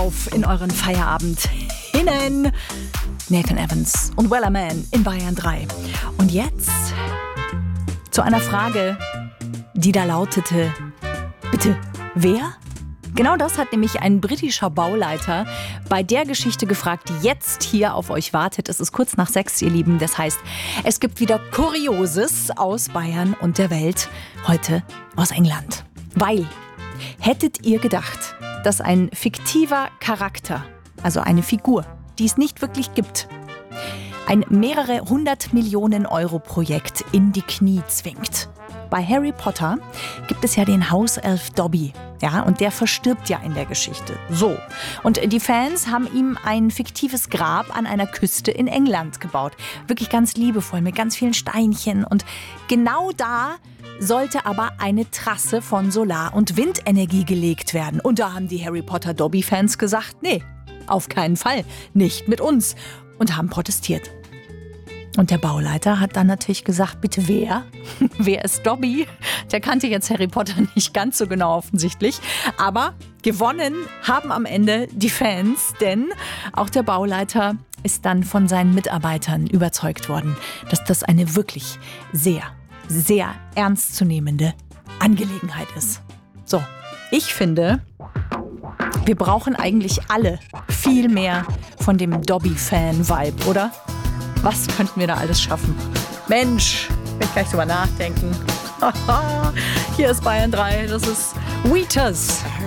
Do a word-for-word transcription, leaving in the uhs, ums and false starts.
Auf in euren Feierabend hinein. Nathan Evans und Wellerman in Bayern drei. Und jetzt zu einer Frage, die da lautete: Bitte, wer? Genau das hat nämlich ein britischer Bauleiter bei der Geschichte gefragt, die jetzt hier auf euch wartet. Es ist kurz nach sechs, ihr Lieben. Das heißt, es gibt wieder Kurioses aus Bayern und der Welt. Heute aus England. Weil, hättet ihr gedacht, dass ein fiktiver Charakter, also eine Figur, die es nicht wirklich gibt, ein mehrere hundert Millionen Euro Projekt in die Knie zwingt? Bei Harry Potter gibt es ja den Hauself Dobby, ja, und der verstirbt ja in der Geschichte. So. Und die Fans haben ihm ein fiktives Grab an einer Küste in England gebaut. Wirklich ganz liebevoll, mit ganz vielen Steinchen. Und genau da sollte aber eine Trasse von Solar- und Windenergie gelegt werden. Und da haben die Harry Potter Dobby-Fans gesagt, nee, auf keinen Fall, nicht mit uns. Und haben protestiert. Und der Bauleiter hat dann natürlich gesagt, bitte wer? Wer ist Dobby? Der kannte jetzt Harry Potter nicht ganz so genau offensichtlich. Aber gewonnen haben am Ende die Fans, denn auch der Bauleiter ist dann von seinen Mitarbeitern überzeugt worden, dass das eine wirklich sehr, sehr ernstzunehmende Angelegenheit ist. So, ich finde, wir brauchen eigentlich alle viel mehr von dem Dobby-Fan-Vibe, oder? Was könnten wir da alles schaffen? Mensch, will ich gleich drüber nachdenken. Hier ist Bayern drei, das ist Wheatus.